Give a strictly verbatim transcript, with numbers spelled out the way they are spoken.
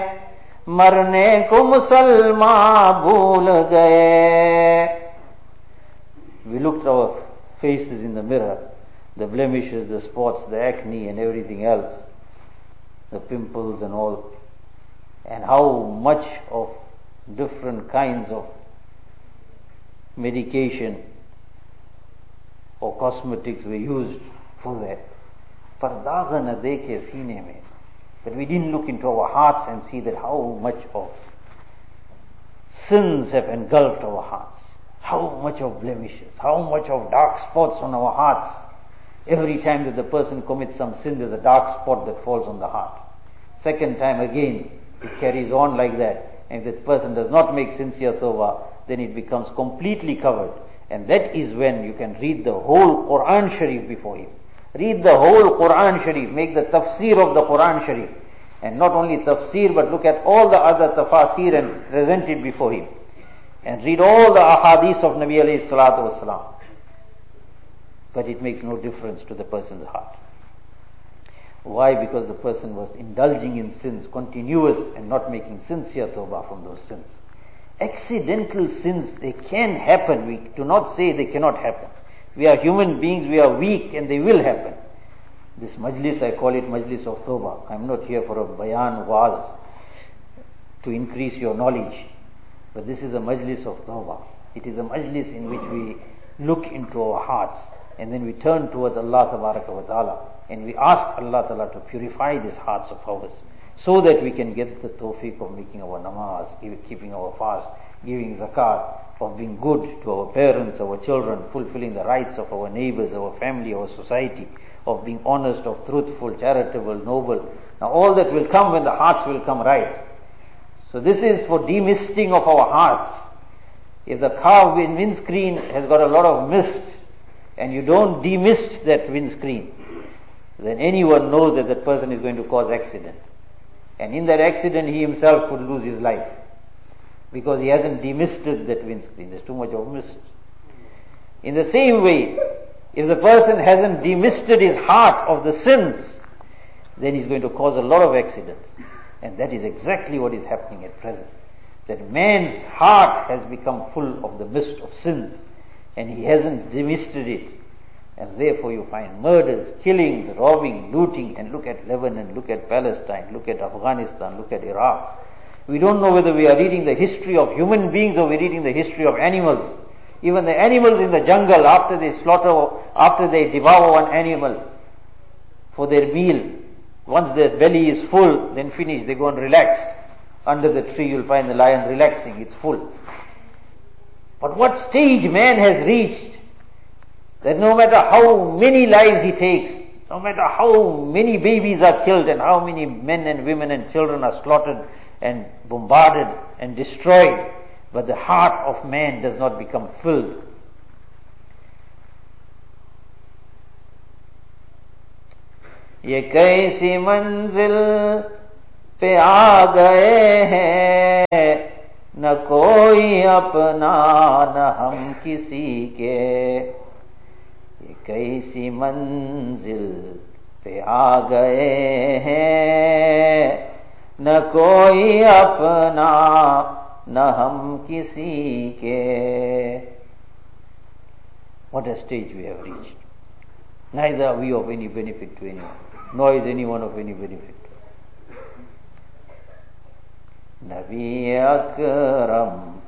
मरने को मुसलमान भूल गए. We looked at our faces in the mirror, the blemishes, the spots, the acne and everything else, the pimples and all, and how much of different kinds of medication or cosmetics were used for that. Pardaga na dekhe seene mein. But we didn't look into our hearts and see that how much of sins have engulfed our hearts, how much of blemishes, how much of dark spots on our hearts. Every time that the person commits some sin, there's a dark spot that falls on the heart. Second time again, it carries on like that. And if this person does not make sincere tawbah, then it becomes completely covered. And that is when you can read the whole Quran Sharif before him. Read the whole Quran Sharif, make the tafsir of the Quran Sharif. And not only tafsir, but look at all the other tafasir and present it before him. And read all the ahadith of Nabi alayhi salatu wasalam. But it makes no difference to the person's heart. Why? Because the person was indulging in sins, continuous, and not making sincere tawbah from those sins. Accidental sins, they can happen. We do not say they cannot happen. We are human beings, we are weak, and they will happen. This majlis, I call it majlis of tawbah. I am not here for a bayan waz to increase your knowledge. But this is a majlis of tawbah. It is a majlis in which we look into our hearts, and then we turn towards Allah tabaraka wa ta'ala, and we ask Allah ta'ala to purify these hearts of ours, so that we can get the tawfiq of making our namaz, keeping our fast, giving zakat, of being good to our parents, our children, fulfilling the rights of our neighbors, our family, our society, of being honest, of truthful, charitable, noble. Now all that will come when the hearts will come right. So this is for demisting of our hearts. If the car windscreen has got a lot of mist, and you don't demist that windscreen, then anyone knows that that person is going to cause accident. And in that accident he himself could lose his life, because he hasn't demisted that windscreen. There's too much of mist. In the same way, if the person hasn't demisted his heart of the sins, then he's going to cause a lot of accidents. And that is exactly what is happening at present. That man's heart has become full of the mist of sins, and he hasn't demisted it. And therefore you find murders, killings, robbing, looting, and look at Lebanon, look at Palestine, look at Afghanistan, look at Iraq. We don't know whether we are reading the history of human beings or we're reading the history of animals. Even the animals in the jungle, after they slaughter, after they devour one animal for their meal, once their belly is full, then finish, they go and relax. Under the tree you'll find the lion relaxing, it's full. But what stage man has reached, that no matter how many lives he takes, no matter how many babies are killed and how many men and women and children are slaughtered and bombarded and destroyed, but the heart of man does not become filled. ये कैसी मंजिल पे आ गए हैं, न कोई अपना न हम किसी के. ये कैसी मंजिल पे आ गए हैं, न कोई अपना न हम किसी के. What a stage we have reached. Neither are we of any benefit to anyone, nor is anyone of any benefit. Nabi Akram